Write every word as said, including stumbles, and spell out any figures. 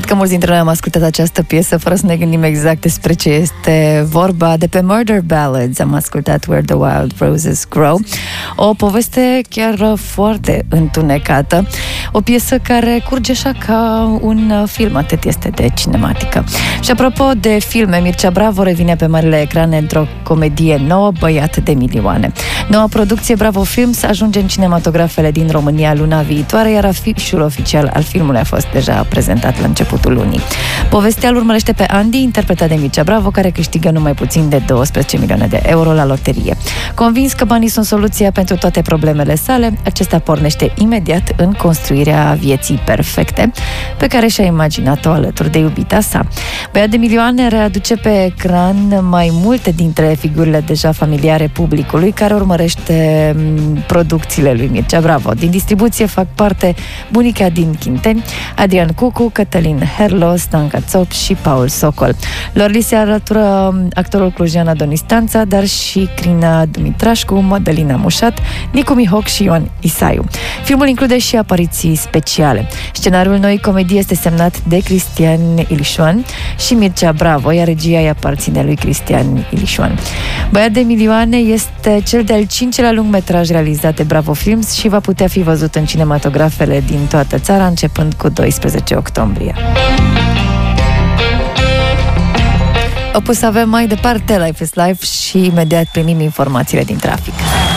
că mulți dintre noi am ascultat această piesă fără să ne gândim exact despre ce este vorba. De pe Murder Ballads am ascultat Where the Wild Roses Grow. O poveste chiar foarte întunecată. O piesă care curge așa ca un film, atât este de cinematică. Și apropo de filme, Mircea Bravo revine pe marile ecrane într-o comedie nouă, Băiat de milioane. Noua producție Bravo Films ajunge în cinematografele din România luna viitoare, iar afișul oficial al filmului a fost deja prezentat la începutul lunii. Povestea îl urmărește pe Andy, interpretat de Mircea Bravo, care câștigă numai puțin de douăsprezece milioane de euro la loterie. Convins că banii sunt soluția pentru toate problemele sale, acesta pornește imediat în construirea vieții perfecte, pe care și-a imaginat-o alături de iubita sa. Băiat de milioane readuce pe ecran mai multe dintre figurile deja familiare publicului, care urmărește producțiile lui Mircea Bravo. Din distribuție fac parte Bunica din Chinteni, Adrian Cucu, Cătălin Herlo, Stanca Țop și Paul Socol. Lor li se alătură actorul clujean Adonis Tanța, dar și Crina Dumitrașcu, Madalina Mușat, Nicu Mihoc și Ioan Isaiu. Filmul include și apariții speciale. Scenariul noii comedii este semnat de Cristian Ilișoan și Mircea Bravo, iar regia îi aparține lui Cristian Ilișoan. Băiat de milioane este cel de-al cincelea lungmetraj realizat de Bravo Films și va putea fi văzut în cinematografele din toată țara începând cu doisprezece octombrie. Opus avem mai departe Life is Life și imediat primim informațiile din trafic.